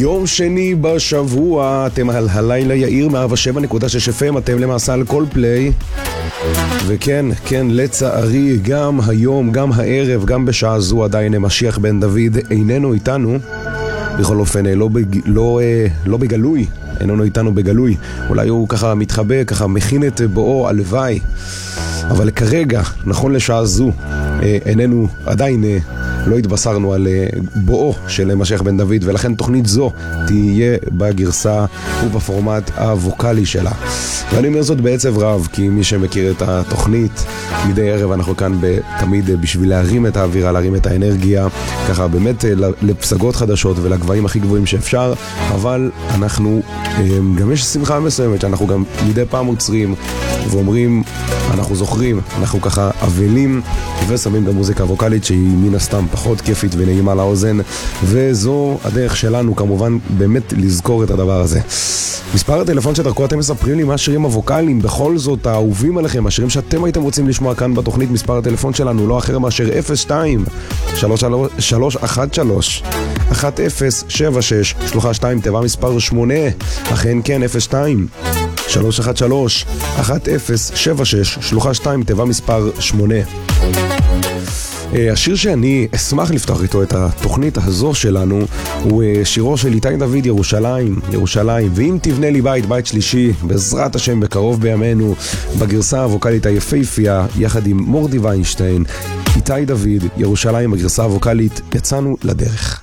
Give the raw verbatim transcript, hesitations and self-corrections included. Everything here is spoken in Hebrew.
יום שני בשבוע, אתם על הלילה יאיר מאה שבע נקודה שש אף אם, אתם למעשה על כל פליי. וכן, כן, לצערי, גם היום, גם הערב, גם בשעה זו עדיין משיח בן דוד איננו איתנו. בכל אופן, לא, בג... לא, לא בגלוי, איננו איתנו בגלוי. אולי הוא ככה מתחבא, ככה מכין את בואו, הלוואי. אבל כרגע, נכון לשעה זו, איננו עדיין לא התבשרנו על בואו של משיח בן דוד, ולכן תוכנית זו תהיה בגרסה ובפורמט הווקלי שלה. ואני אומר זאת בעצב רב, כי מי שמכיר את התוכנית, מדי ערב אנחנו כאן תמיד בשביל להרים את האווירה, להרים את האנרגיה, ככה באמת לפסגות חדשות ולגבהים הכי גבוהים שאפשר, אבל אנחנו, גם יש שמחה מסוימת שאנחנו גם מדי פעם עוצרים ואומרים, אנחנו זוכרים, אנחנו ככה אבלים, ושמים גם מוזיקה ווקלית שהיא מן הסתם פחות כיפית ונעימה לאוזן, וזו הדרך שלנו כמובן באמת לזכור את הדבר הזה. מספר הטלפון שדרכו אתם מספרים לי מה השירים הווקליים, בכל זאת האהובים עליכם, השירים שאתם הייתם רוצים לשמוע כאן בתוכנית. מספר הטלפון שלנו לא אחר מאשר אפס שתיים שלוש אחת שלוש אחת אפס שבע שש שלוחה שתיים תיבה מספר שמונה. אכן כן, אפס שתיים שלוש אחת שלוש אחת אפס שבע שש שלוחה שתיים תיבה מספר שמונה. השיר שאני אשמח לפתוח איתו את התוכנית הזו שלנו הוא שירו של איתי דוד, ירושלים, ירושלים. ואם תבנה לי בית, בית שלישי, בעזרת השם בקרוב בימינו, בגרסה הווקלית היפהפייה, יחד עם מורדי ויינשטיין, איתי דוד, ירושלים, בגרסה הווקלית. יצאנו לדרך.